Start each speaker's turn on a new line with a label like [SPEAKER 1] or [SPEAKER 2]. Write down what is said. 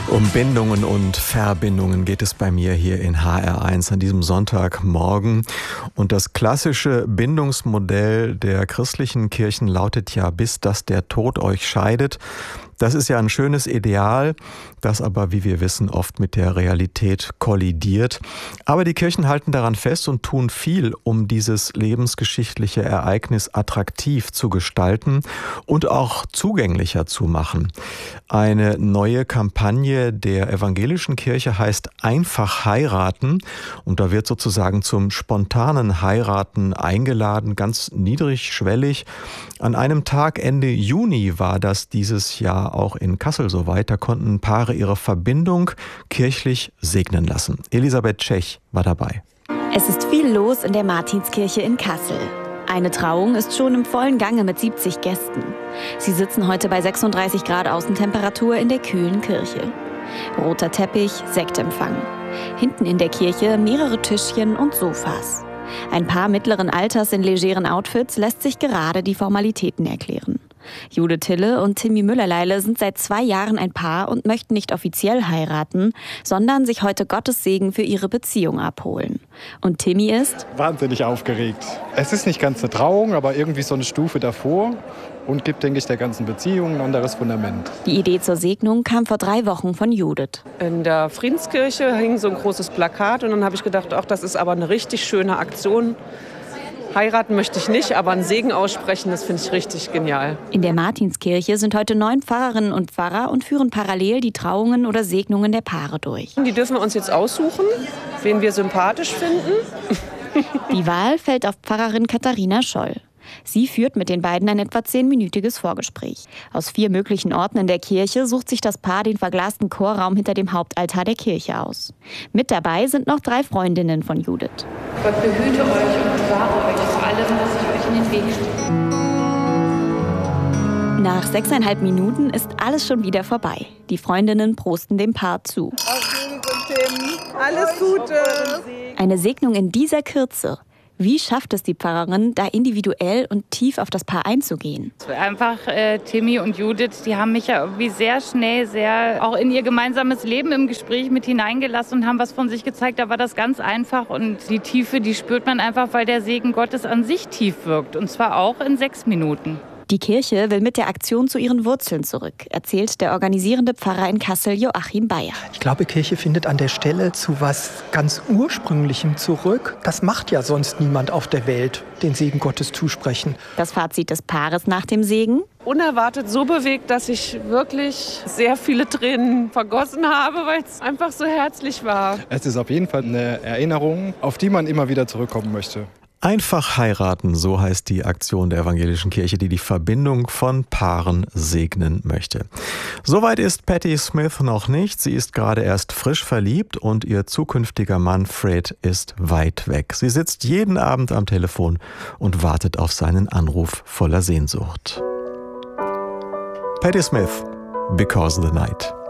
[SPEAKER 1] Um Bindungen und Verbindungen geht es bei mir hier in HR1 an diesem Sonntagmorgen. Und das klassische Bindungsmodell der christlichen Kirchen lautet ja, bis dass der Tod euch scheidet. Das ist ja ein schönes Ideal, das aber, wie wir wissen, oft mit der Realität kollidiert. Aber die Kirchen halten daran fest und tun viel, um dieses lebensgeschichtliche Ereignis attraktiv zu gestalten und auch zugänglicher zu machen. Eine neue Kampagne der evangelischen Kirche heißt Einfach heiraten. Und da wird sozusagen zum spontanen Heiraten eingeladen, ganz niedrigschwellig. An einem Tag Ende Juni war das dieses Jahr auch in Kassel soweit. Da konnten Paare ihre Verbindung kirchlich segnen lassen. Elisabeth Tschech war dabei.
[SPEAKER 2] Es ist viel los in der Martinskirche in Kassel. Eine Trauung ist schon im vollen Gange mit 70 Gästen. Sie sitzen heute bei 36 Grad Außentemperatur in der kühlen Kirche. Roter Teppich, Sektempfang. Hinten in der Kirche mehrere Tischchen und Sofas. Ein Paar mittleren Alters in legeren Outfits lässt sich gerade die Formalitäten erklären. Judith Hille und Timmy Müller-Leile sind seit 2 Jahren ein Paar und möchten nicht offiziell heiraten, sondern sich heute Gottes Segen für ihre Beziehung abholen. Und Timmy ist
[SPEAKER 3] wahnsinnig aufgeregt. Es ist nicht ganz eine Trauung, aber irgendwie so eine Stufe davor und gibt, denke ich, der ganzen Beziehung ein anderes Fundament.
[SPEAKER 2] Die Idee zur Segnung kam vor 3 Wochen von Judith.
[SPEAKER 4] In der Friedenskirche hing so ein großes Plakat und dann habe ich gedacht, ach, das ist aber eine richtig schöne Aktion. Heiraten möchte ich nicht, aber einen Segen aussprechen, das finde ich richtig genial.
[SPEAKER 2] In der Martinskirche sind heute 9 Pfarrerinnen und Pfarrer und führen parallel die Trauungen oder Segnungen der Paare durch.
[SPEAKER 4] Die dürfen wir uns jetzt aussuchen, wen wir sympathisch finden.
[SPEAKER 2] Die Wahl fällt auf Pfarrerin Katharina Scholl. Sie führt mit den beiden ein etwa 10-minütiges Vorgespräch. Aus 4 möglichen Orten in der Kirche sucht sich das Paar den verglasten Chorraum hinter dem Hauptaltar der Kirche aus. Mit dabei sind noch 3 Freundinnen von Judith.
[SPEAKER 5] Gott behüte euch und bewahre euch vor allem, was sich euch in den Weg stellt.
[SPEAKER 2] Nach 6,5 Minuten ist alles schon wieder vorbei. Die Freundinnen prosten dem Paar zu.
[SPEAKER 4] Alles Gute!
[SPEAKER 2] Eine Segnung in dieser Kürze. Wie schafft es die Pfarrerin, da individuell und tief auf das Paar einzugehen?
[SPEAKER 6] Einfach Timmy und Judith, die haben mich ja irgendwie sehr schnell, sehr auch in ihr gemeinsames Leben im Gespräch mit hineingelassen und haben was von sich gezeigt. Da war das ganz einfach und die Tiefe, die spürt man einfach, weil der Segen Gottes an sich tief wirkt. Und zwar auch in 6 Minuten.
[SPEAKER 2] Die Kirche will mit der Aktion zu ihren Wurzeln zurück, erzählt der organisierende Pfarrer in Kassel, Joachim Bayer.
[SPEAKER 7] Ich glaube, Kirche findet an der Stelle zu was ganz Ursprünglichem zurück. Das macht ja sonst niemand auf der Welt, den Segen Gottes zusprechen.
[SPEAKER 2] Das Fazit des Paares nach dem Segen?
[SPEAKER 4] Unerwartet so bewegt, dass ich wirklich sehr viele Tränen vergossen habe, weil es einfach so herzlich war.
[SPEAKER 3] Es ist auf jeden Fall eine Erinnerung, auf die man immer wieder zurückkommen möchte.
[SPEAKER 1] Einfach heiraten, so heißt die Aktion der evangelischen Kirche, die die Verbindung von Paaren segnen möchte. Soweit ist Patti Smith noch nicht. Sie ist gerade erst frisch verliebt und ihr zukünftiger Mann Fred ist weit weg. Sie sitzt jeden Abend am Telefon und wartet auf seinen Anruf voller Sehnsucht. Patti Smith, Because the Night.